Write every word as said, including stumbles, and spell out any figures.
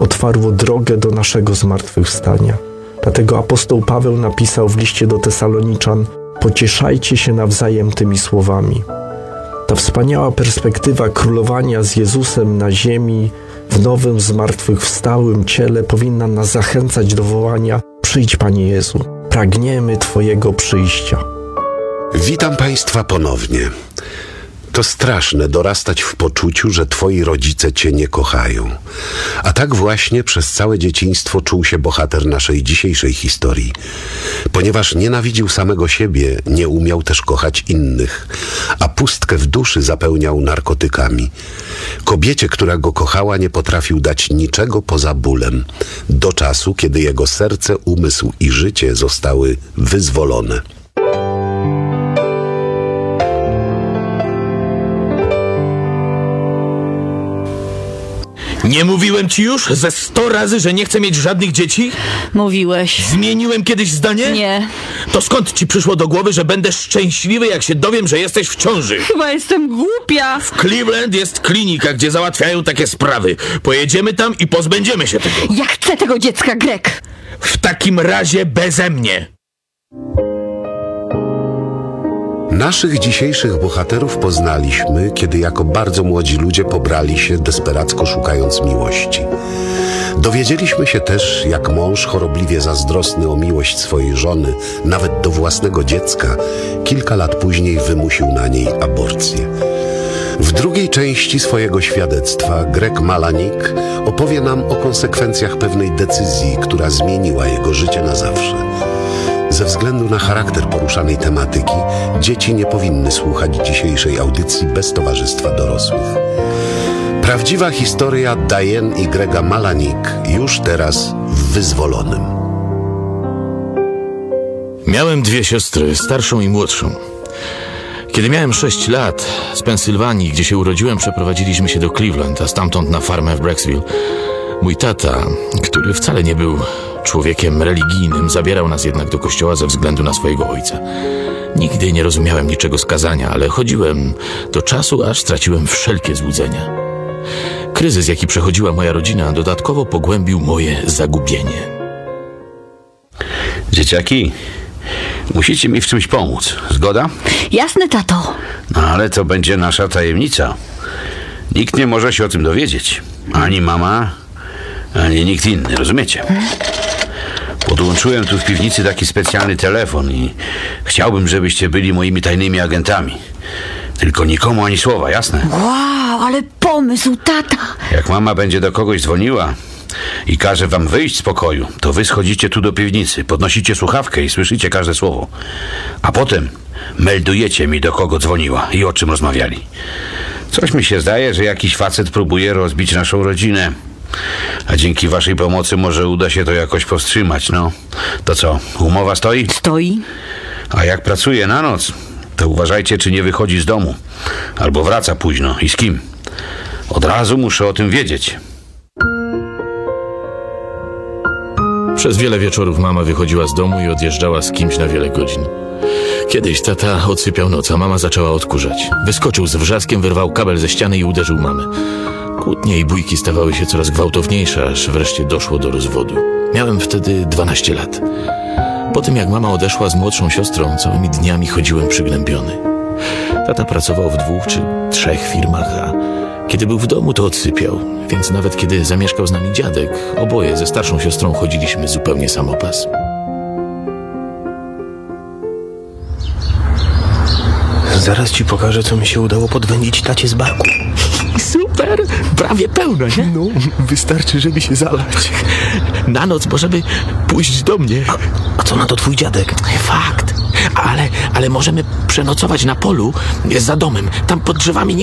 otwarło drogę do naszego zmartwychwstania. Dlatego apostoł Paweł napisał w liście do Tesaloniczan: pocieszajcie się nawzajem tymi słowami. Ta wspaniała perspektywa królowania z Jezusem na ziemi, w nowym, zmartwychwstałym ciele powinna nas zachęcać do wołania: przyjdź, Panie Jezu, pragniemy Twojego przyjścia. Witam Państwa ponownie. To straszne dorastać w poczuciu, że Twoi rodzice Cię nie kochają. A tak właśnie przez całe dzieciństwo czuł się bohater naszej dzisiejszej historii. Ponieważ nienawidził samego siebie, nie umiał też kochać innych, a pustkę w duszy zapełniał narkotykami. Kobiecie, która go kochała, nie potrafił dać niczego poza bólem, do czasu, kiedy jego serce, umysł i życie zostały wyzwolone. Nie mówiłem ci już ze sto razy, że nie chcę mieć żadnych dzieci? Mówiłeś. Zmieniłem kiedyś zdanie? Nie. To skąd ci przyszło do głowy, że będę szczęśliwy, jak się dowiem, że jesteś w ciąży? Chyba jestem głupia. W Cleveland jest klinika, gdzie załatwiają takie sprawy. Pojedziemy tam i pozbędziemy się tego. Ja chcę tego dziecka, Greg. W takim razie beze mnie. Naszych dzisiejszych bohaterów poznaliśmy, kiedy jako bardzo młodzi ludzie pobrali się, desperacko szukając miłości. Dowiedzieliśmy się też, jak mąż, chorobliwie zazdrosny o miłość swojej żony, nawet do własnego dziecka, kilka lat później wymusił na niej aborcję. W drugiej części swojego świadectwa Greg Malanik opowie nam o konsekwencjach pewnej decyzji, która zmieniła jego życie na zawsze. Ze względu na charakter poruszanej tematyki, dzieci nie powinny słuchać dzisiejszej audycji bez towarzystwa dorosłych. Prawdziwa historia Diane i Grega Malanik już teraz w Wyzwolonym. Miałem dwie siostry, starszą i młodszą. Kiedy miałem sześć lat, z Pensylwanii, gdzie się urodziłem, przeprowadziliśmy się do Cleveland, a stamtąd na farmę w Brecksville. Mój tata, który wcale nie był człowiekiem religijnym, zabierał nas jednak do kościoła ze względu na swojego ojca. Nigdy nie rozumiałem niczego z kazania, ale chodziłem do czasu, aż straciłem wszelkie złudzenia. Kryzys, jaki przechodziła moja rodzina, dodatkowo pogłębił moje zagubienie. Dzieciaki, musicie mi w czymś pomóc. Zgoda? Jasne, tato. No ale to będzie nasza tajemnica. Nikt nie może się o tym dowiedzieć. Ani mama, ani nikt inny, rozumiecie? Podłączyłem tu w piwnicy taki specjalny telefon i chciałbym, żebyście byli moimi tajnymi agentami. Tylko nikomu ani słowa, jasne? Wow, ale pomysł, tata. Jak mama będzie do kogoś dzwoniła i każe wam wyjść z pokoju, to wy schodzicie tu do piwnicy, podnosicie słuchawkę i słyszycie każde słowo. A potem meldujecie mi, do kogo dzwoniła i o czym rozmawiali. Coś mi się zdaje, że jakiś facet próbuje rozbić naszą rodzinę. A dzięki waszej pomocy może uda się to jakoś powstrzymać, no. To co, umowa stoi? Stoi. A jak pracuje na noc, to uważajcie, czy nie wychodzi z domu. Albo wraca późno i z kim. Od razu muszę o tym wiedzieć. Przez wiele wieczorów mama wychodziła z domu i odjeżdżała z kimś na wiele godzin. Kiedyś tata odsypiał noc, a mama zaczęła odkurzać. Wyskoczył z wrzaskiem, wyrwał kabel ze ściany i uderzył mamę. Kłótnie i bójki stawały się coraz gwałtowniejsze, aż wreszcie doszło do rozwodu. Miałem wtedy dwanaście lat. Po tym, jak mama odeszła z młodszą siostrą, całymi dniami chodziłem przygnębiony. Tata pracował w dwóch czy trzech firmach, a kiedy był w domu, to odsypiał. Więc nawet kiedy zamieszkał z nami dziadek, oboje ze starszą siostrą chodziliśmy zupełnie samopas. Zaraz ci pokażę, co mi się udało podwędzić tacie z barku. Super! Prawie pełno, nie? No, wystarczy, żeby się zalać. Na noc możemy pójść do mnie. A, a co na to twój dziadek? Fakt. Ale, ale możemy przenocować na polu za domem. Tam pod drzewami nikt